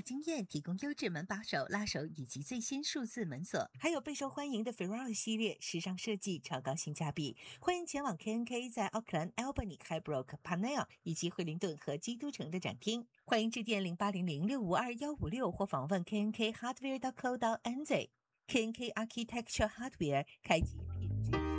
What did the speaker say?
经验，提供优质门把手、拉手以及最新数字门锁，还有备受欢迎的 Ferrari 系列，时尚设计，超高性价比。欢迎前往 KNK 在奥克兰、Albany、Highbrook、Panel 以及惠灵顿和基督城的展厅。欢迎致电0800652156或访问 KNK Hardware.co.nz。KNK Architecture Hardware 开启品质。